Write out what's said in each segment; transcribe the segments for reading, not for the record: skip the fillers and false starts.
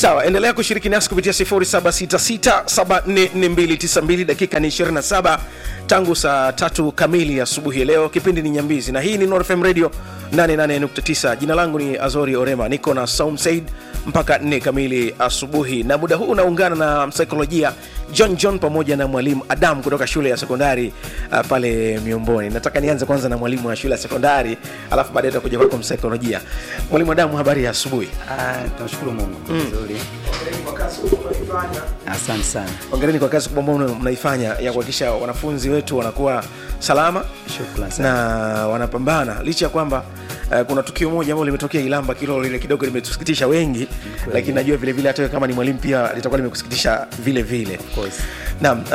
Sawa, endelea kushiriki nasi kupitia 0766744292. Dakika ni 27 tangu saa 3 kamili asubuhi leo. Kipindi ni Nyambizi na hii ni Nuru FM Radio 88.9. Jina langu ni Azori Orema, niko na Saum Said mpaka 4 kamili asubuhi, na muda huu unaungana na msaikolojia John pamoja na mwalimu Adam kutoka shule ya sekondari pale Miomboni. Nataka nianze kwanza na mwalimu wa shule ya sekondari, alafu baadaye tutakuja kwa msaikolojia. Mwalimu Adam, habari ya asubuhi? Tunashukuru Mungu. Nzuri. Hongereni kwa kazi kubwa mnaifanya. Asante sana. Hongereni kwa kazi kubwa ambayo mnaifanya ya kuhakikisha wanafunzi wetu wanakuwa salama. Shukrani sana. Na wanapambana licha ya kwamba kuna tukio moja ambalo limetokea Ilamba Kilolo, ile kidogo limetusikitisha wengi, lakini najua vile vile hata kama ni mwalimu pia litakuwa limekusikitisha vile vile. Of course. Naam,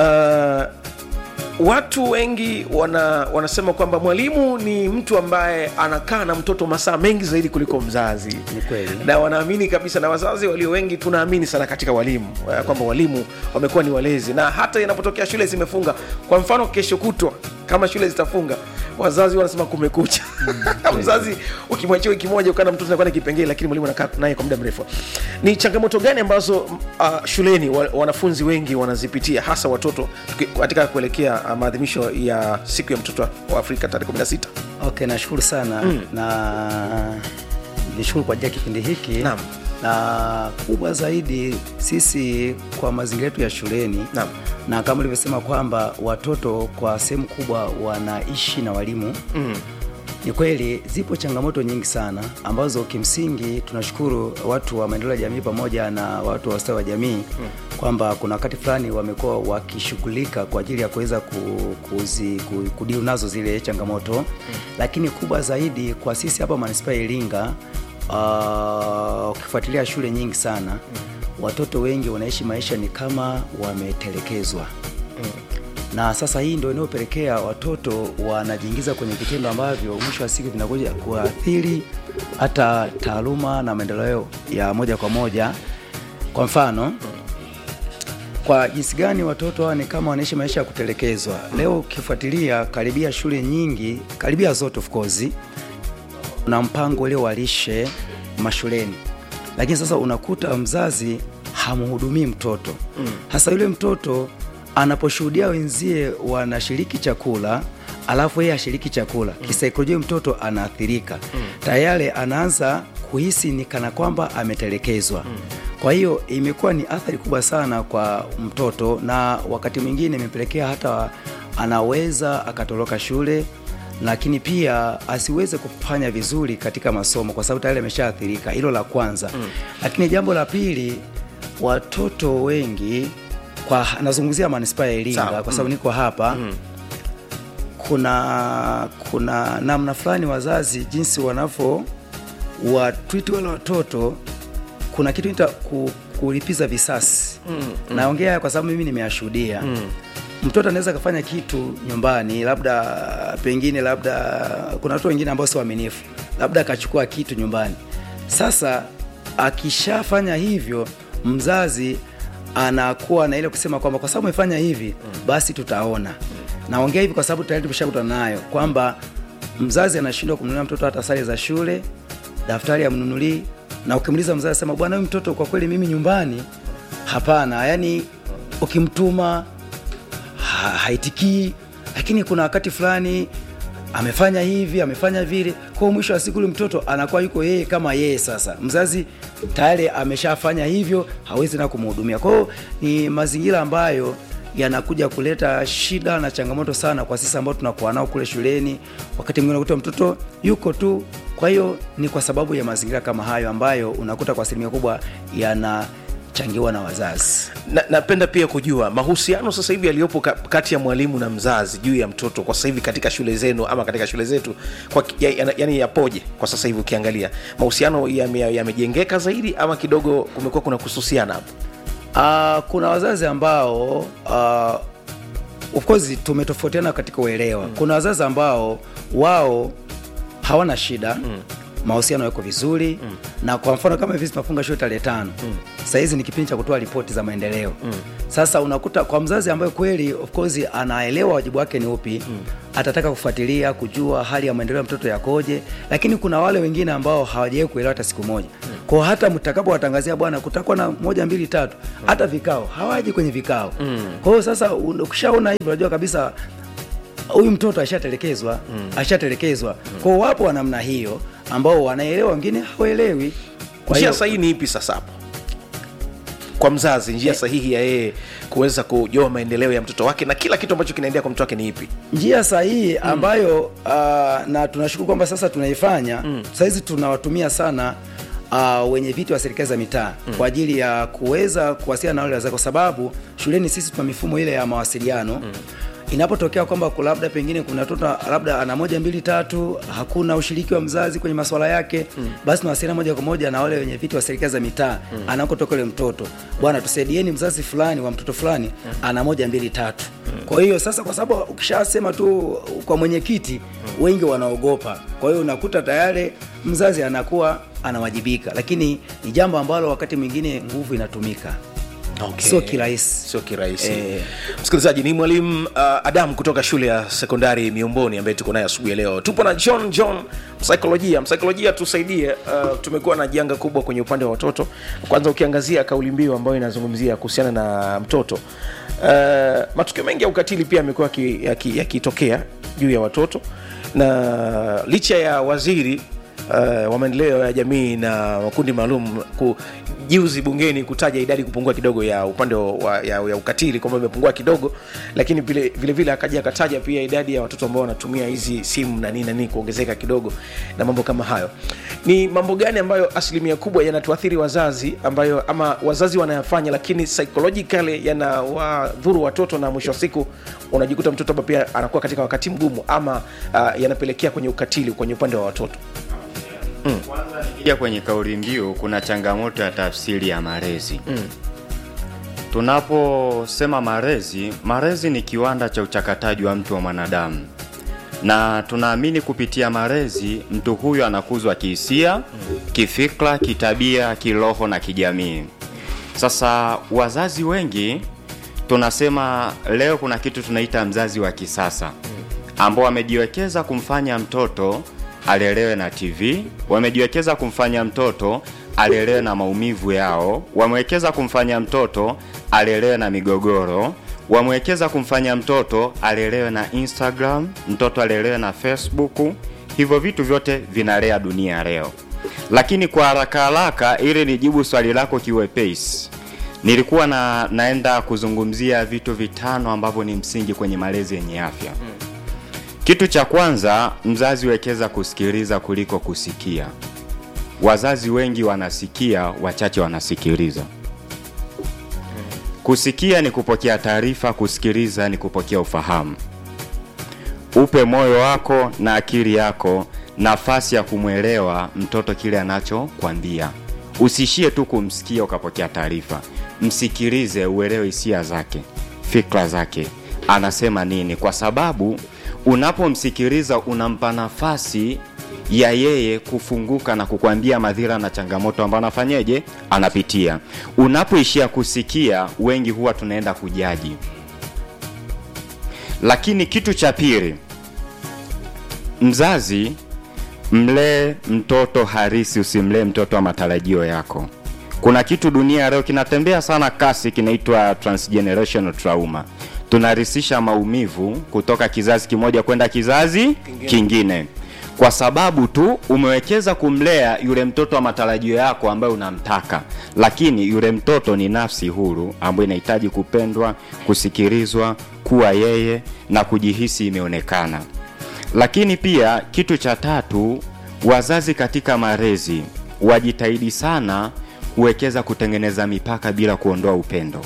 watu wengi wanasema kwamba mwalimu ni mtu ambaye anakaa na mtoto masaa mengi zaidi kuliko mzazi. Ni kweli. Na wanaamini kabisa, na wazazi walio wengi tunaamini sana katika walimu, kwamba walimu wamekuwa ni walezi, na hata inapotokea shule zimefunga, kwa mfano kesho kutwa kama shule zitafunga, wazazi wanasema kumekucha. Mzazi ukimwachia wiki moja ukana mtoto anakuwa na kipengele, lakini mwalimu anakaa naye kwa muda mrefu. Ni changamoto gani ambazo shuleni wanafunzi wengi wanazipitia, hasa watoto katika kuelekea maadhimisho ya siku ya mtoto wa Afrika tarehe 16? Okay, nashukuru sana. Na nishukuru kwa ajili ya kipindi hiki. Naam. Na kubwa zaidi sisi kwa mazingira yetu ya shuleni. Naam. Na kama ulivyosema kwamba watoto kwa sehemu kubwa wanaishi na walimu. Ni kweli zipo changamoto nyingi sana ambazo kimsingi tunashukuru watu wa maendeleo ya jamii pamoja na watu wa ustawi wa jamii kwamba kuna wakati fulani wamekuwa wakishughulika kwa ajili ya kuweza kudiu nazo zile changamoto. Lakini kubwa zaidi kwa sisi hapa Manispaa ya Iringa, ukifuatilia shule nyingi sana, watoto wengi wanaishi maisha ni kama wametelekezwa. Na sasa hii ndio inayopelekea watoto wanajiingiza kwenye vitendo ambavyo mwisho wa siku vinakuja kuathiri hata taaluma na maendeleo ya moja kwa moja. Kwa mfano, kwa jinsi gani watoto hawa ni kama wanaishi maisha ya kutelekezwa. Leo ukifuatilia karibia shule nyingi, karibia zote of course, na mpango ule wa lishe mashuleni. Lakini sasa unakuta mzazi hamhudumii mtoto. Hasa yule mtoto anaposhuhudia wenzie wanashiriki chakula, alafu yeye ashiriki chakula, kisaikolojia mtoto anaathirika. Tayari anaanza kuhisi ni kana kwamba ametelekezwa. Kwa hiyo imekuwa ni athari kubwa sana kwa mtoto, na wakati mwingine imepelekea hata anaweza akatoroka shule, lakini pia asiweze kufanya vizuri katika masomo kwa sababu tayari ameshaathirika. Hilo la kwanza. Lakini jambo la pili, watoto wengi, kwa nazungumzia Manispaa ya Iringa kwa sababu niko hapa, kuna namna fulani wazazi jinsi wanavyo watreat wale watoto, kuna kitu inaitwa kulipiza visasi. Naongea kwa sababu mimi nimeyashuhudia. Mtoto anaweza kufanya kitu nyumbani, labda pengine kuna watu wengine ambao si waaminifu, labda akachukua kitu nyumbani. Sasa akishafanya hivyo, mzazi anakuwa na ile kusema kwamba kwa sababu umefanya hivi basi tutaona. Naongea hivi kwa sababu tayari tumeshakutana nayo kwamba mzazi anashindwa kumnunulia mtoto hata sare za shule, daftari amnunulii, na ukimuuliza mzazi asema bwana huyu mtoto kwa kweli mimi nyumbani hapana, yani ukimtuma haitikii, lakini kuna wakati fulani amefanya hivi, amefanya vile. Kwa mwisho wa siku mtoto anakuwa yuko yeye kama yeye. Sasa mzazi tayari ameshafanya hivyo, hawezi na kumhudumia. Kwa hiyo ni mazingira ambayo yanakuja kuleta shida na changamoto sana kwa sisi ambao tunakuwa nao kule shuleni. Wakati mwingine unakuta mtoto yuko tu. Kwa hiyo ni kwa sababu ya mazingira kama hayo ambayo unakuta kwa asilimia kubwa yanachangiwa na wazazi. Napenda pia kujua mahusiano sasa hivi yaliyopo kati ya mwalimu na mzazi juu ya mtoto kwa sasa hivi katika shule zenu ama katika shule zetu, yani yapoje kwa sasa hivi? Ukiangalia mahusiano yamejengeka zaidi ama kidogo kumekuwa kuna kususiana hapo? Kuna wazazi ambao of course tumetofautiana katika uelewa. Kuna wazazi ambao wao hawana shida, mahusiano yako vizuri na kwa mfano kama hivi tunafunga shule tarehe 5. Sasa hizi ni kipindi cha kutoa ripoti za maendeleo. Sasa unakuta kwa mzazi ambaye kweli of course anaelewa wajibu wake ni upi, atataka kufuatilia kujua hali ya maendeleo ya mtoto yakoje, lakini kuna wale wengine ambao hawajawahi kuelewa hata siku moja. Kwa hata mtakapowatangazia bwana kutakuwa na 1 2 3, hata vikao hawaji kwenye vikao. Kwa hiyo sasa ukishaona hivyo unajua kabisa huyu mtoto ashatelekezwa, ashatelekezwa. Kwa hiyo wapo wa namna hiyo ambao wanaelewa, wengine hawaelewi. Njia sahihi ni ipi sasa hapo kwa mzazi? Njia sahihi ya yeye kuweza kujua maendeleo ya mtoto wake na kila kitu ambacho kinaendelea kwa mtoto wake ni ipi? Njia sahihi ambayo na tunashukuru kwamba sasa tunaifanya, sasa hizi tunawatumia sana wenye viti wa serikali za mitaa kwa ajili ya kuweza kuwasiliana na wale wazazi, kwa sababu shuleni sisi tuna mifumo ile ya mawasiliano. Inapotokea kwamba labda pengine kuna mtoto labda ana 1 2 3, hakuna ushiriki wa mzazi kwenye masuala yake, basi tunawasiliana moja kwa moja na wale wenye viti wa serikali za mitaa anakotoka yule mtoto. Bwana, tusaidieni mzazi fulani wa mtoto fulani ana 1 2 3. Kwa hiyo sasa, kwa sababu ukishasema tu kwa mwenyekiti, wengi wanaogopa. Kwa hiyo unakuta tayari mzazi anakuwa anawajibika, lakini ni jambo ambalo wakati mwingine nguvu inatumika. Okay. Sio kirahisi. Msikilizaji, ni mwalimu Adam kutoka shule ya sekondari Miomboni ambaye tuko naye asubuhi leo. Tupo na John msaikolojia tusaidie. Tumekuwa na janga kubwa kwenye upande wa watoto. Kwanza ukiangazia kauli mbiu ambayo inazungumzia kuhusiana na mtoto, matukio mengi ya ukatili pia yamekuwa yakitokea juu ya watoto, na licha ya waziri wa maendeleo ya jamii na makundi maalum juzi bungeni kutaja idadi kupungua kidogo ya upande ya ukatili kwamba imepungua kidogo, lakini vile vile akaja akataja pia idadi ya watoto ambao wanatumia hizi simu na nini kuongezeka kidogo na mambo kama hayo. Ni mambo gani ambayo asilimia kubwa yanatuathiri wazazi, ambayo ama wazazi wanayafanya lakini psychologically yanawadhuru watoto, na mwisho wa siku unajikuta mtoto pia anakuwa katika wakati mgumu, ama yanapelekea kwenye ukatili kwenye upande wa watoto? Kwanza nikija kwenye kauli mbiu, kuna changamoto ya tafsiri ya malezi. Tunaposema malezi ni kiwanda cha uchakataji wa mtu wa mwanadamu, na tunaamini kupitia malezi mtu huyo anakuzwa kihisia, kifikra, kitabia, kiroho na kijamii. Sasa wazazi wengi tunasema leo kuna kitu tunaita mzazi wa kisasa, ambao wamejiwekeza kumfanya mtoto alelewe na TV, wamejiwekeza kumfanya mtoto alelewe na maumivu yao, wamewekeza kumfanya mtoto alelewe na migogoro, wamewekeza kumfanya mtoto alelewe na Instagram, mtoto alelewe na Facebook. Hivyo vitu vyote vinalea dunia leo. Lakini kwa haraka ili nijibu swali lako kiwepesi, nilikuwa naenda kuzungumzia vitu 5 ambavyo ni msingi kwenye malezi yenye afya. Kitu cha kwanza, mzazi wekeza kusikiliza kuliko kusikia. Wazazi wengi wanasikia, wachache wanasikiliza. Kusikia ni kupokea taarifa, kusikiliza ni kupokea ufahamu. Upe moyo wako na akili yako nafasi ya kumwelewa mtoto kile anachokwambia. Usishie tu kumsikia ukapokea taarifa. Msikilize, uelewe hisia zake, fikra zake, anasema nini, kwa sababu unapomsikiliza unampa nafasi ya yeye kufunguka na kukwambia madhira na changamoto ambazo anapitia. Unapoishia kusikia, wengi huwa tunaenda kujaji. Lakini kitu cha pili, mzazi mlee mtoto harisi, usimlee mtoto wa matarajio yako. Kuna kitu dunia leo kinatembea sana kasi, kinaitwa transgenerational trauma. Tunarisisha maumivu kutoka kizazi kimoja kwenda kizazi kingine. Kwa sababu tu umewekeza kumlea yule mtoto wa matarajio yako ambaye unamtaka. Lakini yule mtoto ni nafsi huru ambayo inahitaji kupendwa, kusikilizwa, kuwa yeye na kujihisi imeonekana. Lakini pia kitu cha tatu, wazazi katika malezi wajitahidi sana kuwekeza kutengeneza mipaka bila kuondoa upendo.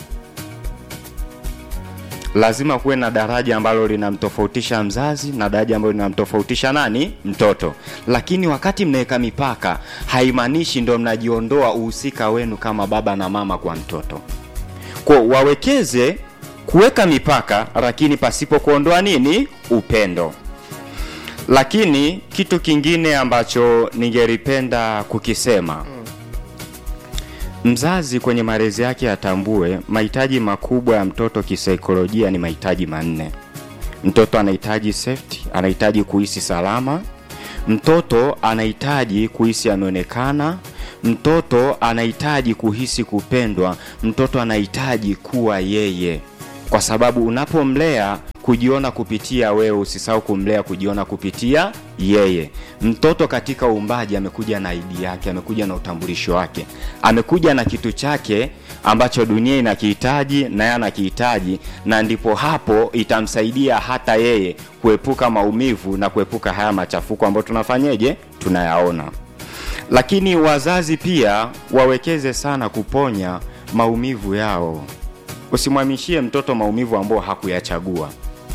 Lazima kuwe na daraja ambalo linamtofautisha mzazi na daraja ambalo linamtofautisha mtoto. Lakini wakati mnaweka mipaka, haimaanishi ndio mnajiondoa uhusika wenu kama baba na mama kwa mtoto. Kwa wawekeze kuweka mipaka, lakini pasipo kuondoa upendo. Lakini kitu kingine ambacho ningelipenda kukisema, mzazi kwenye malezi yake atambue mahitaji makubwa ya mtoto kisaikolojia ni mahitaji 4. Mtoto anahitaji safety, anahitaji kuhisi salama. Mtoto anahitaji kuhisi ameonekana. Mtoto anahitaji kuhisi kupendwa. Mtoto anahitaji kuwa yeye. Kwa sababu unapomlea kujiona kupitia wewe, usisahau kumlea kujiona kupitia yeye. Mtoto katika uumbaji amekuja na ID yake, amekuja na utambulisho wake, amekuja na kitu chake ambacho dunia inakihitaji na yeye anakihitaji, na ndipo hapo itamsaidia hata yeye kuepuka maumivu na kuepuka haya machafuko ambayo tunafanyeje, tunayaona. Lakini wazazi pia wawekeze sana kuponya maumivu yao. Usimhamishie mtoto maumivu ambayo hakuyachagua.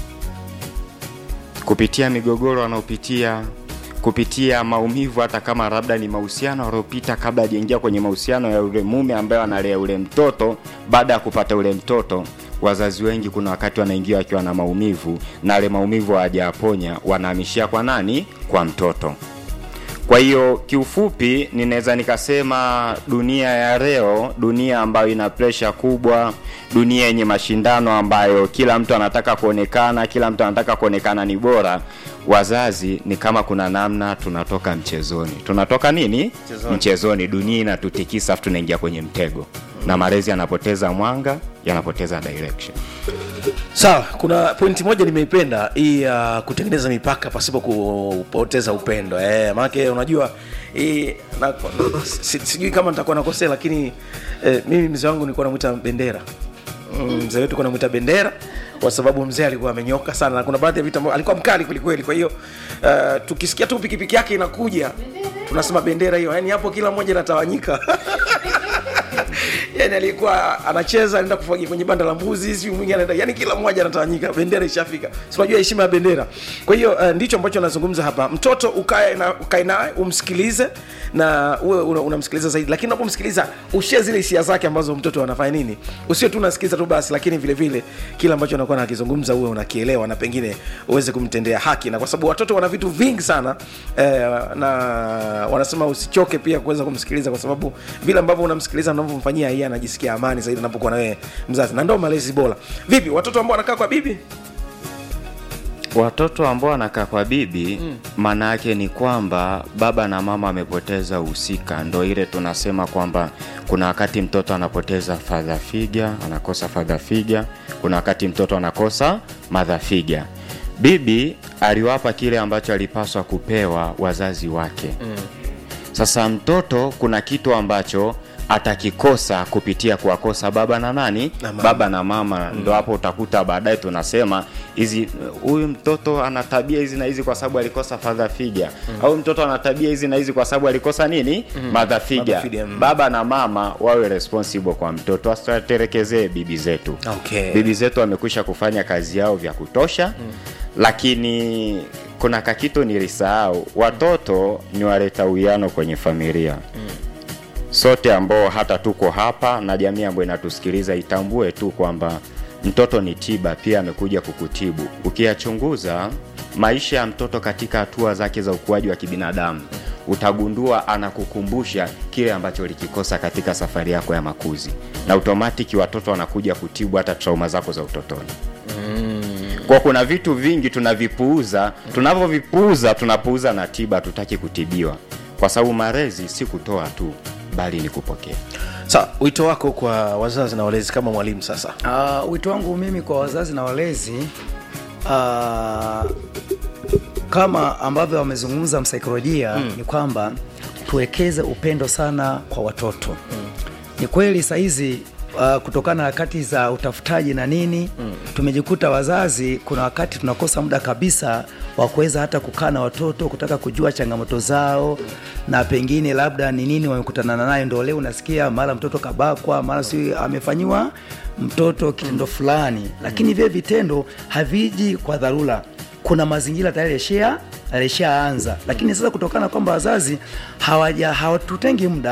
Kupitia migogoro anaopitia, kupitia maumivu hata kama labda ni mahusiano aliyopita kabla hajaingia kwenye mahusiano ya ule mume ambaye analea ule mtoto, baada ya kupata ule mtoto, wazazi wengi kuna wakati wanaingia wakiwa na maumivu, na ile maumivu hawajaponya, wanahamishia kwa nani? Kwa mtoto. Kwa hiyo kiufupi ninaweza nikasema dunia ya leo, dunia ambayo ina pressure kubwa, dunia yenye mashindano ambayo kila mtu anataka kuonekana, kila mtu anataka kuonekana ni bora, wazazi ni kama kuna namna tunatoka mchezoni. Tunatoka nini? Mchezoni. Dunia inatutikisa afu tunaingia kwenye mtego. Na malezi yanapoteza mwanga, yanapoteza direction. Sawa, kuna pointi moja nimeipenda, hii kutengeneza mipaka pasipo kupoteza upendo. Maana unajua sijui kama nitakuwa nakosea, lakini mimi mzee wangu nilikuwa namuita Bendera. Mzee wetu alikuwa anamuita Bendera kwa sababu mzee alikuwa amenyoka sana, na kuna baadhi ya vitu alikuwa mkali kweli. Kwa hiyo tukisikia tu pikipiki yake inakuja tunasema Bendera hiyo. Yaani hapo kila mmoja anatawanyika. Yaani alikuwa anacheza anaenda kufagia kwenye banda la mbuzi, si mwingine anaenda, yaani kila mmoja anatawanyika. Bendera ishafika. Si unajua heshima ya Bendera. Kwa hiyo ndicho ambacho nazungumza hapa. Mtoto ukae naye, umsikilize na uwe unamsikiliza zaidi. Lakini unapomsikiliza ushie zile hisia zake ambazo mtoto anafanya nini. Usio tu unasikiliza tu basi, lakini vile vile kila ambacho anakuwa anakizungumza uwe unakielewa na pengine uweze kumtendea haki. Na kwa sababu watoto wana vitu vingi sana na wanasema usichoke pia kuweza kumsikiliza, kwa sababu vile ambavyo unamsikiliza unavyomfanyia yeye anajisikia amani zaidi anapokuwa na wewe mzazi, na ndio malezi bora. Vipi watoto ambao wanakaa kwa bibi? Watoto ambao wanakaa kwa bibi, maana yake ni kwamba baba na mama wamepoteza uhusika. Ndio ile tunasema kwamba kuna wakati mtoto anapoteza father figure, anakosa father figure, kuna wakati mtoto anakosa mother figure. Bibi aliwapa kile ambacho alipaswa kupewa wazazi wake. Sasa mtoto kuna kitu ambacho atakikosa kupitia kuwakosa baba na nani? Baba na mama. Ndio hapo utakuta baadaye tunasema huyu mtoto ana tabia hizi na hizi kwa sababu alikosa father figure. Au mtoto ana tabia hizi na hizi kwa sababu alikosa nini? Mother figure. Baba na mama wawe responsible kwa mtoto, asiterekezee bibi zetu. Okay. Bibi zetu wamekwisha kufanya kazi yao vya kutosha. Lakini kuna kakito nilisahau, watoto ni waleta uwiano kwenye familia. Sote ambao hata tuko hapa na jamii ambayo inatusikiliza itambue tu kwamba mtoto ni tiba, pia amekuja kukutibu. Ukiyachunguza maisha ya mtoto katika hatua zake za ukuaji wa kibinadamu, utagundua anakukumbusha kile ambacho ulikikosa katika safari yako ya makuzi. Na automatic watoto wanakuja kutibu hata trauma zako za utotoni. Kwa kuna vitu vingi tunavipuuza, tunavyovipuuza tunapuuza na tiba, tutaki kutibiwa. Kwa sababu malezi si kutoa tu, bali ni kupokea. Sawa, wito wako kwa wazazi na walezi kama mwalimu sasa? Wito wangu mimi kwa wazazi na walezi, kama ambavyo wamezungumza msaikolojia, ni kwamba tuwekeze upendo sana kwa watoto. Ni kweli saizi kutokana na wakati za utafutaji na nini, tumejikuta wazazi kuna wakati tunakosa muda kabisa wa kuweza hata kukaa na watoto, kutaka kujua changamoto zao na pengine labda ni nini wamekutana nayo. Ndio leo unasikia mara mtoto kabakwa, mara si amefanyiwa mtoto kitendo fulani, lakini vile vitendo haviji kwa dharura. Kuna mazingira tayari alishaanza, lakini sasa kutokana kwamba wazazi hawatutengi muda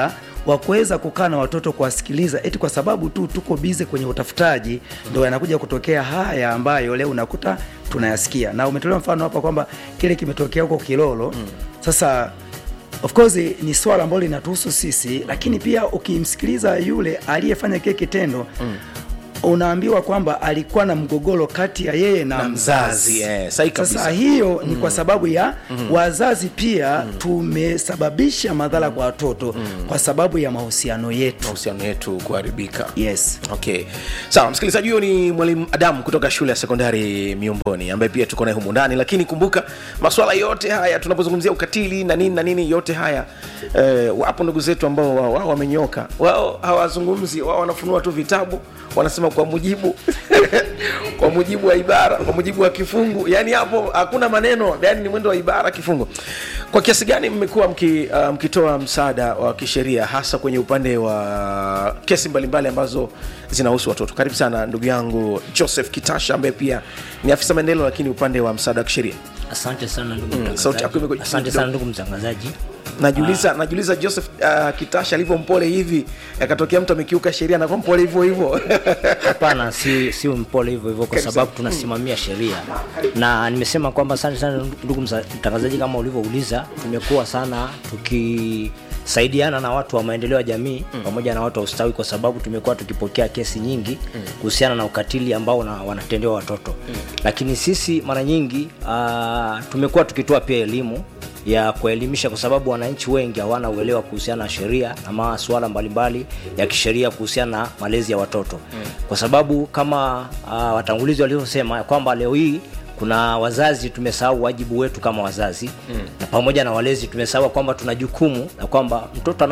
wa kuweza kukaa na watoto kuwasikiliza, eti kwa sababu tu tuko bize kwenye utafutaji ndio yanakuja kutokea haya ambayo leo unakuta tunayasikia. Na umetolea mfano hapa kwamba kile kimetokea huko Kilolo. Sasa of course ni swala ambalo linatuhusu sisi, lakini pia ukimsikiliza yule aliyefanya kile kitendo unaambiwa kwamba alikuwa na mgogoro kati ya yeye na mzazi. Sasa hiyo ni kwa sababu ya wazazi pia tumesababisha madhara kwa watoto kwa sababu ya mahusiano yetu kuharibika. Yes. Okay. Sawa, msikilizaji, huyo ni Mwalimu Adam kutoka shule ya sekondari Miomboni ambaye pia tuko naye humu ndani, lakini kumbuka masuala yote haya tunapozungumzia ukatili na nini yote haya wapo ndugu zetu ambao wao wamenyoka. Wao hawazungumzi, wao wanafunua tu vitabu, wanasema kwa mujibu kwa mujibu wa ibara, kwa mujibu wa kifungu. Yani hapo hakuna maneno, yani ni mwendo wa ibara, kifungu. Kwa kiasi gani mmekuwa mkitoa msaada wa kisheria hasa kwenye upande wa kesi mbalimbali ambazo zinahusu watoto? Karibu sana ndugu yangu Joseph Kitasha ambaye pia ni afisa maendeleo lakini upande wa msaada wa kisheria. Asante sana ndugu mtangazaji. Sauti yako imekuja. Asante sana ndugu mtangazaji. Najiuliza Joseph Kitasha alivyo mpole hivi, akatokea mtu amekiuka sheria na kwa mpole hivyo. Hapana, si mpole hivyo kwa sababu tunasimamia sheria. Na nimesema kwamba asante sana ndugu mtangazaji, kama ulivyouliza, tumekuwa sana tukisaidiana na watu wa maendeleo ya jamii pamoja na watu wa ustawi, kwa sababu tumekuwa tukipokea kesi nyingi kuhusiana na ukatili ambao wanatendewa watoto. Lakini sisi mara nyingi tumekuwa tukitoa pia elimu ya kuelimisha, kwa sababu wananchi wengi hawana uelewa kuhusiana na sheria na masuala mbalimbali ya kisheria kuhusiana na malezi ya watoto. Kwa sababu kama watangulizi waliosema kwamba leo hii kuna wazazi tumesahau wajibu wetu kama wazazi, na pamoja na walezi tumesahau kwamba tuna jukumu na kwamba mtoto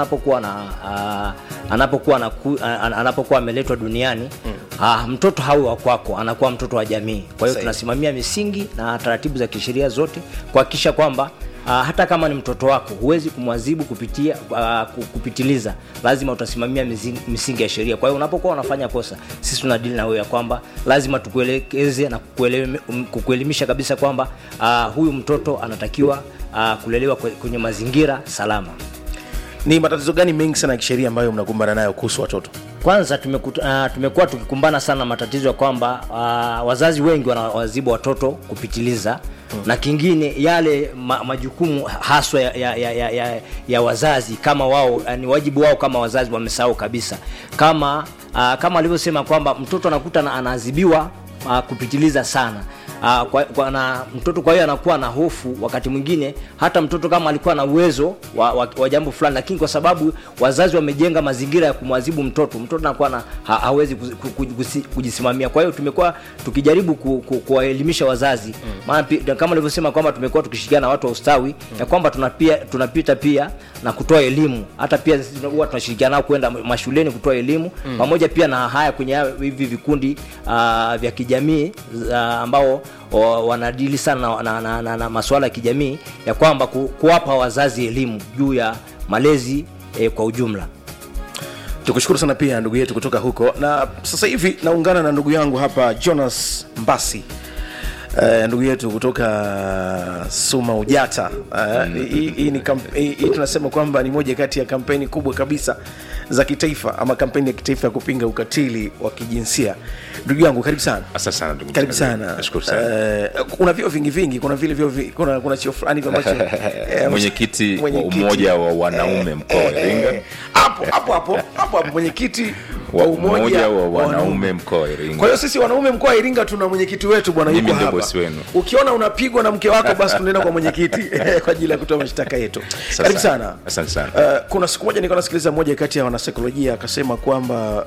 anapokuwa ameletwa duniani, mtoto hawi wa kwako, anakuwa mtoto wa jamii. Kwa hiyo tunasimamia misingi na taratibu za kisheria zote kuhakikisha kwamba hata kama ni mtoto wako huwezi kumwadhibu kupitiliza, lazima utasimamia misingi ya sheria. Kwa hiyo unapokuwa unafanya kosa, sisi tunadili na wewe ya kwamba lazima tukuelekeze na kukuelimisha kabisa kwamba huyu mtoto anatakiwa kulelewa kwenye mazingira salama. Ni matatizo gani mengi sana ya kisheria ambayo mnakumbana nayo kuhusu watoto? Kwanza tumekuwa tukikumbana sana matatizo ya kwamba wazazi wengi wanawaadhibu watoto kupitiliza. Na kingine yale majukumu haswa ya wazazi kama wao ni wajibu wao kama wazazi wamesahau kabisa. Kama alivyosema kwamba mtoto anakuta anaadhibiwa kupitiliza sana. Mtoto kwa hiyo anakuwa na hofu wakati mwingine, hata mtoto kama alikuwa na uwezo wa jambo fulani, lakini kwa sababu wazazi wamejenga mazingira ya kumwadhibu mtoto anakuwa hawezi kujisimamia. Kwa hiyo tumekuwa tukijaribu kuwaelimisha wazazi. Maana kama nilivyosema kwamba tumekuwa tukishirikiana na watu wa ustawi ya kwamba tunapita pia na kutoa elimu. Hata pia huwa tunashirikiana nao kwenda mashuleni kutoa elimu pamoja pia na haya kwenye hivi vikundi vya kijamii ambao wanadili sana na masuala ya kijamii, ya kwamba kuwapa wazazi elimu juu ya malezi kwa ujumla. Tukushukuru sana pia ndugu yetu kutoka huko. Na sasa hivi naungana na ndugu yangu hapa Jonas Mbasi, ndugu yetu kutoka Suma Ujata. Hii tunasema kwamba ni moja kati ya kampeni kubwa kabisa za kitaifa ama kampeni ya kitaifa ya kupinga ukatili wa kijinsia. Ndugu yangu, karibu sana. Asante sana ndugu. Karibu sana. Nashukuru sana. Kuna vio vingi, kuna vile vio kuna chio fulani ambacho mwenyekiti wa umoja wa wanaume mkoa wa Iringa. Hapo mwenyekiti wa umoja wa wanaume mkoa wa Iringa. Kwa hiyo sisi wanaume mkoa wa Iringa tuna mwenyekiti wetu bwana yuko hapa. Ukiona unapigwa na mke wako basi tunaenda kwa mwenyekiti kwa ajili ya kutoa mashtaka yetu. Karibu sana. Asante sana. Kuna siku moja nilikuwa nasikiliza moja kati ya wanasaikolojia akasema kwamba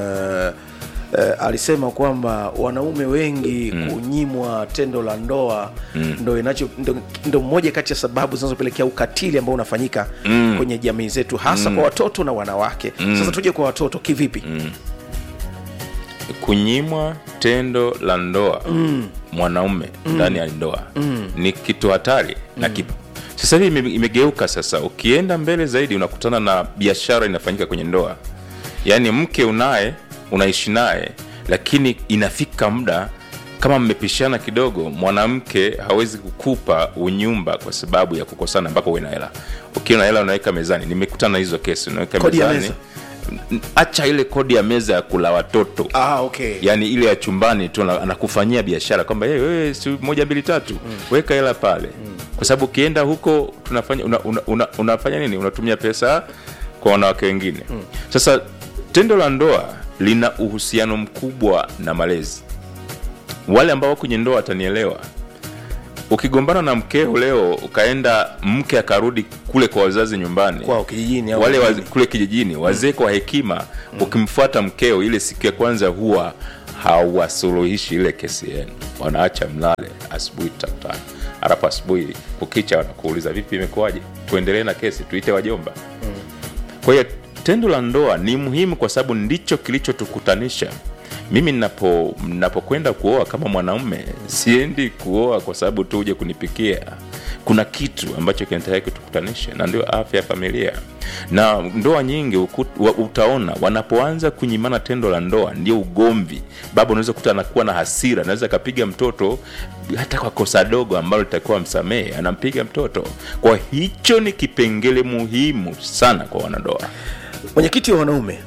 alisema kwamba wanaume wengi kunyimwa tendo la ndoa ndo mmoja kati ya sababu zinazopelekea ukatili ambao unafanyika kwenye jamii zetu hasa kwa watoto na wanawake. Sasa tuje kwa watoto kivipi? Kunyimwa tendo la ndoa mwanaume ndani ya ndoa ni kitu hatari na kipo. Sasa hivi imegeuka sasa. Ukienda mbele zaidi unakutana na biashara inafanyika kwenye ndoa. Yaani mke unaishi naye, lakini inafika muda kama mmepishana kidogo, mwanamke hawezi kukupa unyumba kwa sababu ya kukosana mpaka uwe na hela. Ukiwa na hela unaweka mezani. Nimekutana na hizo kesi, unaweka Kodi ya mezani. Acha ile kodi ya meza ya kula watoto. Okay. Yaani ile ya chumbani tu anakufanyia biashara kwamba wewe si 1 2 3 weka hela pale. Kwa sababu ukienda huko tunafanya unafanya nini? Unatumia pesa kwa wanawake wengine. Sasa tendo la ndoa lina uhusiano mkubwa na malezi. Wale ambao kwenye ndoa watanielewa. Ukigombana na mkeo leo ukaenda mke akarudi kule kwa wazazi nyumbani, kwa kijijini au wale kule kijijini, wazee kwa hekima, ukimfuata mkeo ile siku ya kwanza huwa hawasuluhishi ile kesi yenu. Wanaacha mlale asubuhi tatani. Alafu asubuhi kukicha wanakuuliza vipi imekuwaje? Tuendelee na kesi, tuite wajomba. Kwa hiyo tendo la ndoa ni muhimu kwa sababu ndicho kilichotukutanisha. Mimi ninapokwenda kuoa kama mwanaume, siendi kuoa kwa sababu tu uje kunipikia. Kuna kitu ambacho kinataka kutukutanisha, na ndio afya ya familia. Na ndoa nyingi utaona wanapoanza kunyimana tendo la ndoa ndio ugomvi. Baba unaweza kukuta anakuwa na hasira, anaweza kapiga mtoto hata kwa kosa dogo ambalo litakuwa msamehe, anampiga mtoto. Kwa hicho ni kipengele muhimu sana kwa wanandoa. Mwenyekiti wa wanaume,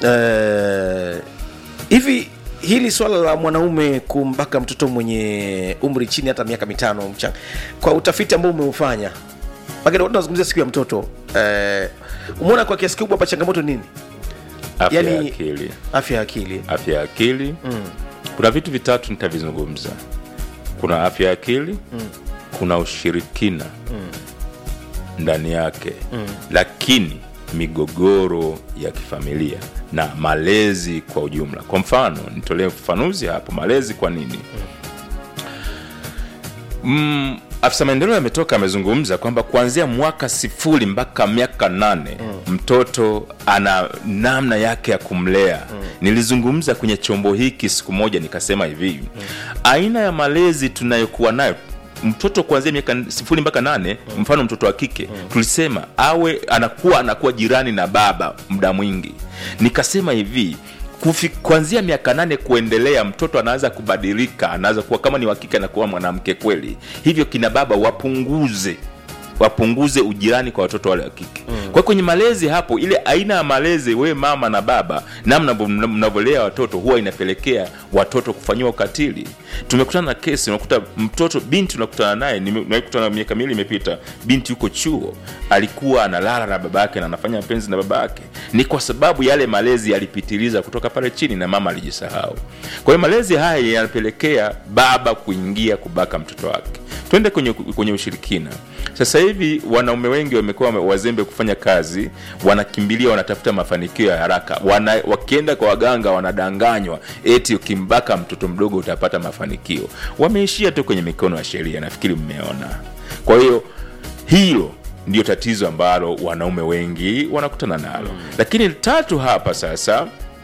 hivi hili swala la mwanaume kumbaka mtoto mwenye umri chini hata miaka 5 mchanga, kwa utafiti ambao umeufanya, lakini tunazungumzia siku ya mtoto, umeona kwa kiasi kikubwa hapa changamoto nini? Afya ya akili. Afya ya akili. Afya ya akili. Kuna vitu vitatu nitavizungumza. Kuna afya ya akili, kuna ushirikina ndani yake, lakini migogoro ya kifamilia na malezi kwa ujumla. Kwa mfano, nitolee ufafanuzi hapo. Malezi kwa nini? Afisa maendeleo ametoka amezungumza kwamba kuanzia mwaka 0 mpaka miaka 8 mtoto ana namna yake ya kumlea. Nilizungumza kwenye chombo hiki siku moja nikasema hivi, aina ya malezi tunayokuwa nayo mtoto kuanzia miaka 0 mpaka 8, mfano mtoto wa kike, tulisema awe anakuwa jirani na baba muda mwingi. Nikasema hivi, kuanzia miaka 8 kuendelea mtoto anaanza kubadilika, anaanza kuwa kama ni wa kike na kuwa mwanamke kweli. Hivyo kina baba wapunguze ujirani kwa watoto wale wa kike. Kwa kwenye malezi hapo, ile aina ya malezi wewe mama na baba, namna mnavolea watoto huwa inapelekea watoto kufanywa ukatili. Tumekutana na kesi, unakuta mtoto binti unakutana naye, nimekutana miaka 2 imepita, binti yuko chuo, alikuwa analala na babake na anafanya mapenzi na babake. Ni kwa sababu yale malezi yalipitiliza kutoka pale chini na mama alijisahau. Kwa hiyo malezi haya yanapelekea baba kuingia kubaka mtoto wake. Twende kwenye ushirikina. Sasa hivi wanaume wengi wamekuwa wazembe kufanya kazi, wanakimbilia wanatafuta mafanikio ya haraka. Wakienda kwa waganga wanadanganywa eti ukimbaka mtoto mdogo utapata mafanikio. Wameishia tu kwenye mikono ya sheria, nafikiri mmeona. Kwa hiyo hilo ndio tatizo ambalo wanaume wengi wanakutana nalo. Lakini tatu hapa sasa,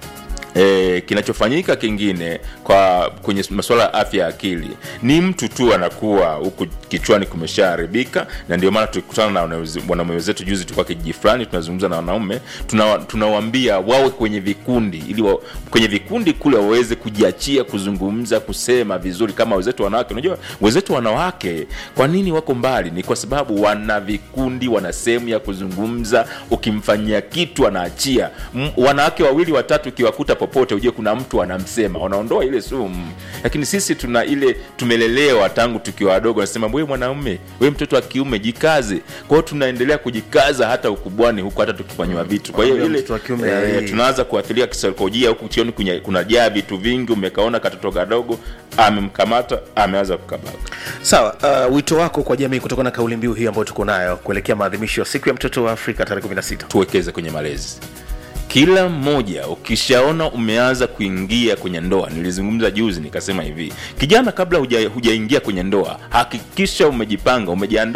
kinachofanyika kingine kwenye masuala ya afya ya akili ni mtu tu anakuwa huku kichwani kumeshaharibika. Na ndio maana tukutana na wanaume wetu juzi, tulikuwa kijiji fulani tunazungumza na wanaume, tunawaambia wawe kwenye vikundi, ili kwenye vikundi kule waweze kujiachia, kuzungumza, kusema vizuri kama wenzetu wanawake. Unajua wenzetu wanawake kwa nini wako mbali? Ni kwa sababu wana vikundi, wana sehemu ya kuzungumza. Ukimfanyia kitu anaachia. Wanawake 2 3 kiwakuta popote uje kuna mtu anamsema, wanaondoa ile sumu. Lakini sisi tuna ile tumelelewa tangu tukiwa wadogo, nasema wewe mwanaume, wewe mtoto wa kiume jikaze. Kwa hiyo tunaendelea kujikaza hata ukubwani huko, hata tukifanywa vitu. Kwa hiyo ile tunaanza kuathiria kisaikolojia huko chioni, kuna jaa vitu vingi, umekaona katoto kadogo amemkamata, ameanza kukabaka. Sawa, wito wako kwa jamii kutokana na kauli mbiu hii ambayo tuko nayo kuelekea maadhimisho ya siku ya mtoto wa Afrika tarehe 16? Tuwekeze kwenye malezi. Kila mmoja ukishaona umeanza kuingia kwenye ndoa, nilizungumza juzi nikasema hivi, kijana kabla hujaingia kwenye ndoa, hakikisha umejipanga,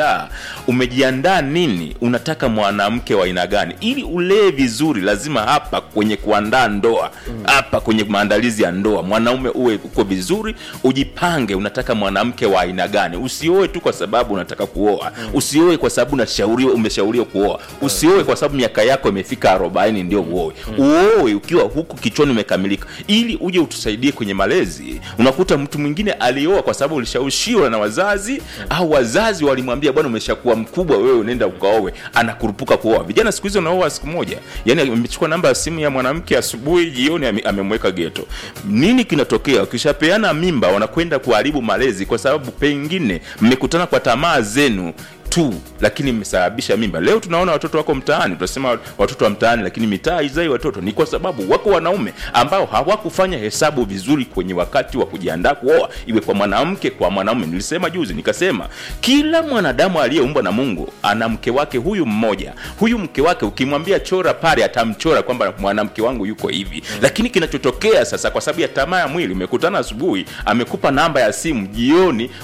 umejiandaa nini, unataka mwanamke wa aina gani ili ulee vizuri. Lazima hapa kwenye kuandaa ndoa, hapa kwenye maandalizi ya ndoa, mwanaume uko vizuri, ujipange unataka mwanamke wa aina gani. Usioe tu kwa sababu unataka kuoa, usioe kwa sababu umeshauriwa kuoa, usioe kwa sababu miaka yako imefika 40 ndio uoe. uoe. Uoe ukiwa huku kichwani umekamilika, ili uje utusaidie kwenye malezi. Unakuta mtu mwingine alioa kwa sababu ulishawishiwa na wazazi, au wazazi walimwambia bwana umeshakuwa mkubwa wewe nenda ukaoe, anakurupuka kuoa. Vijana siku hizo naoa siku moja, yani amechukua namba ya simu ya mwanamke asubuhi, jioni amemweka geto. Nini kinatokea? Ukishapeana mimba wanakwenda kuharibu malezi, kwa sababu pengine mmekutana kwa tamaa zenu tu, lakini mmesababisha mimba. Leo tunaona watoto wako mtaani, tunasema watoto wa mtaani, lakini mitaa haizai watoto. Ni kwa sababu wako wanaume ambao hawakufanya hesabu vizuri kwenye wakati wa kujiandaa kuoa, iwe kwa mwanamke kwa mwanaume. Nilisema juzi nikasema kila mwanadamu aliyeumbwa na Mungu ana mke wake huyu mmoja. Huyu mke wake ukimwambia chora pale atamchora kwamba mwanamke wangu yuko hivi. Lakini kinachotokea sasa, kwa sababu ya tamaa ya mwili, umekutana asubuhi amekupa namba ya simu, jioni